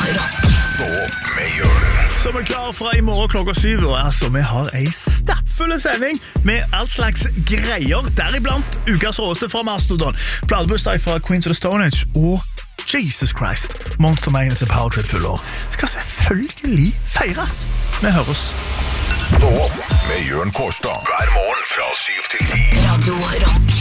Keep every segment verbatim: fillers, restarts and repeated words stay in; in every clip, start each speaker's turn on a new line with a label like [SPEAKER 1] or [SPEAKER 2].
[SPEAKER 1] Rock.
[SPEAKER 2] Stå opp med Jørgen.
[SPEAKER 3] Så vi er klar fra i morgen klokka syv, og altså, vi har en stappfull sending med all slags greier, deriblant ukas råste fra Mastodon, pladebursdag fra Queens of the Stone Age, og Jesus Christ, Monster Magnus og Power Trip full år. Skal selvfølgelig feires. Vi høres.
[SPEAKER 2] Stå opp med Jørgen Kårstad. Hver morgen fra syv til ti.
[SPEAKER 1] Radio Rock.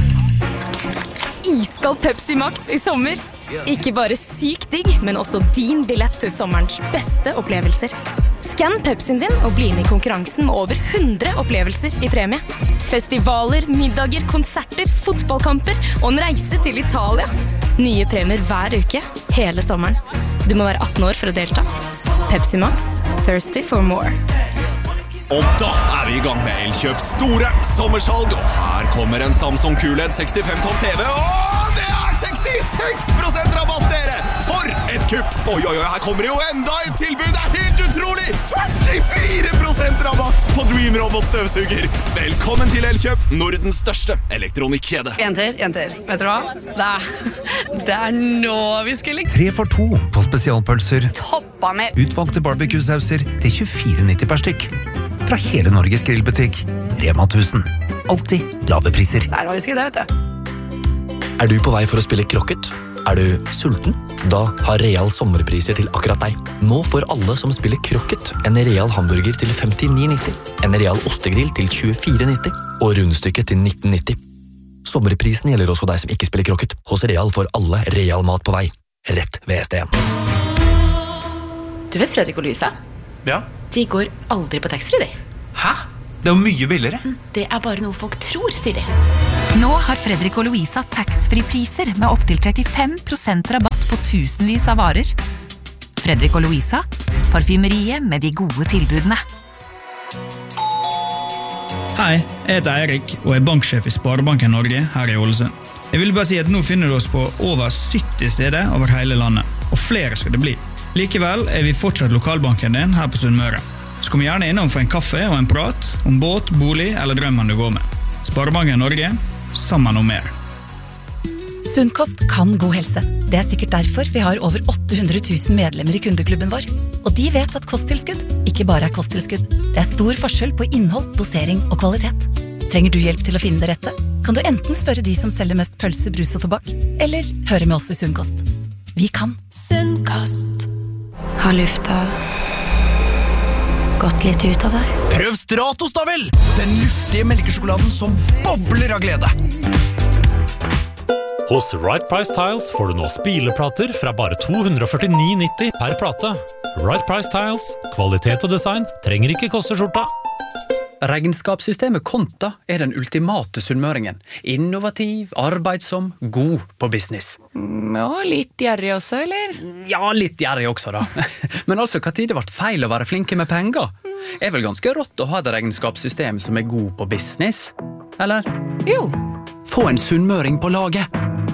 [SPEAKER 4] Iskald Pepsi Max i sommer. Ikke bare sykt digg, men også din billett til sommerens beste opplevelser. Skann Pepsien din og bli med i konkurransen med over hundre opplevelser i premie. Festivaler, middager, konserter, fotballkamper og en reise til Italia. Nye premier hver uke, hele sommeren. Du må være atten år for å delta. Pepsi Max, thirsty for more.
[SPEAKER 5] Og da er vi i gang med Elkjøp store sommersalg. Og her kommer en Samsung Q L E D sekstifem tom T V. Åh, det er sekstiseks prosent rabatt, dere! For et kupp! Oi, oi, oi, her kommer det jo enda et tilbud. Det er helt utrolig! førtifire prosent rabatt på Dream Robot støvsuger. Velkommen til Elkjøp, Nordens største elektronikkjede.
[SPEAKER 6] Jenter, jenter, vet dere hva? Det er, det er nå vi skal like.
[SPEAKER 7] Tre for to på spesialpølser.
[SPEAKER 6] Toppa med
[SPEAKER 7] Utvalgte barbecue-sauser til tjuefire nitti per stykk. Fra hele Norges grillbutikk, Rema tusen. Alltid lave priser.
[SPEAKER 6] Det er nå vi skal det, vet du.
[SPEAKER 8] Er du på vei for å spille krokket? Er du sulten? Da har Real sommerpriser til akkurat deg. Nå får alle som spiller krokket en Real hamburger til femtini nitti, en Real ostegrill til tjuefire nitti og rundstykket til nitten nitti. Sommerprisen gjelder også deg som ikke spiller krokket. Hos Real får alle Real mat på vei. Rett ved S D en.
[SPEAKER 6] Du vet Fredrik og Louisa?
[SPEAKER 9] Ja.
[SPEAKER 6] De går aldri på taxfree, de.
[SPEAKER 9] Hæ? Det er jo mye billigere.
[SPEAKER 6] Det er bare noe folk tror, sier de.
[SPEAKER 10] Nå har Fredrik og Louisa taxfree-priser med opp til trettifem prosent rabatt på tusenvis av varer. Fredrik og Louisa, parfymeriet med de gode tilbudene.
[SPEAKER 11] Hei, jeg heter Eirik og er banksjef i Sparebanken Norge her i Ålesund. Jeg vil bare si at nå finner du oss på over sytti steder over hele landet, og flere skal det bli. Likevel er vi fortsatt lokalbanken din her på Sunnmøre. Så kom gjerne innom for en kaffe og en prat om båt, bolig eller drømmen du går med. Sparebanken Norge, sammen om mer.
[SPEAKER 12] Sunnkost kan god helse. Det er sikkert derfor vi har over åtte hundre tusen medlemmer i kundeklubben vår. Og de vet at kosttilskudd ikke bare er kosttilskudd. Det er stor forskjell på innhold, dosering og kvalitet. Trenger du hjelp til å finne det rette? Kan du enten spørre de som selger mest pølse, brus og tobakk, eller høre med oss i Sunnkost. Vi kan.
[SPEAKER 13] Sunnkost. Har lufta gått litt ut av deg?
[SPEAKER 14] Prøv Stratos da vel! Den luftige melkesjokoladen som bobler av glede.
[SPEAKER 15] Hos Right Price Tiles får du nå spileplater fra bare to hundre og førtini nitti per plate. Right Price Tiles, kvalitet og design trenger ikke koste skjorta.
[SPEAKER 16] Regnskapssystemet Konta er den ultimate sunnmøringen. Innovativ, arbeidsom, god på business.
[SPEAKER 6] Ja, litt gjerrig også, eller?
[SPEAKER 16] Ja, litt gjerrig også da. Men altså, hva tid det ble feil å være flinke med penger? Er vel ganske rått å ha et regnskapssystem som er god på business? Eller?
[SPEAKER 6] Jo.
[SPEAKER 16] Få en sunnmøring på laget.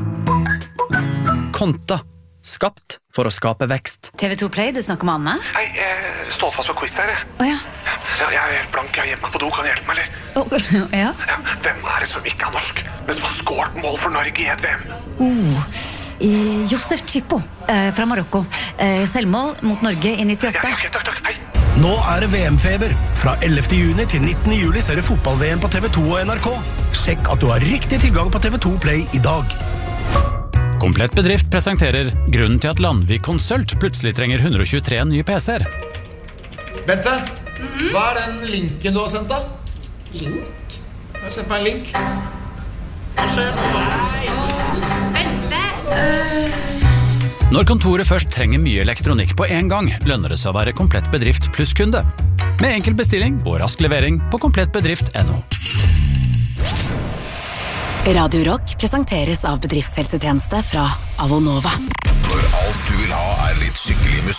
[SPEAKER 16] Konta. Skapt for å skape vekst.
[SPEAKER 13] T V to Play, du snakker med Anne?
[SPEAKER 17] Nei, jeg står fast på quiz her, jeg.
[SPEAKER 13] Åja.
[SPEAKER 17] Ja, jeg er helt blank, jeg har gjemt meg på do, kan du hjelpe meg, eller?
[SPEAKER 13] Oh, ja.
[SPEAKER 17] Ja, hvem er det som ikke er norsk, men som har skåret mål for Norge i et V M?
[SPEAKER 13] Oh, eh, Josef Chipo, eh, fra Marokko. Eh, selvmål mot Norge i nittiåtte.
[SPEAKER 17] Ja, ja, ok, takk, takk, hei.
[SPEAKER 18] Nå er det V M-feber. Fra ellevte juni til nittende juli ser du fotball-V M på T V to og N R K. Sjekk at du har riktig tilgang på T V to Play i dag.
[SPEAKER 15] Komplett Bedrift presenterer grunnen til at Landvik Konsult plutselig trenger hundre og tjuetre nye P C-er.
[SPEAKER 19] Bente, mm-hmm. Hva er den linken du har sendt da?
[SPEAKER 13] Link?
[SPEAKER 19] Jeg har sendt meg en link.
[SPEAKER 13] Hva skjer? Bente!
[SPEAKER 15] Uh... Når kontoret først trenger mye elektronikk på en gang, lønner det seg å være Komplett Bedrift pluss kunde. Med enkel bestilling og rask levering på komplettbedrift punktum no.
[SPEAKER 1] Radio Rock presenteres av bedriftshelsetjeneste fra Avonova.
[SPEAKER 2] Når alt du vil ha er litt skikkelig musikk,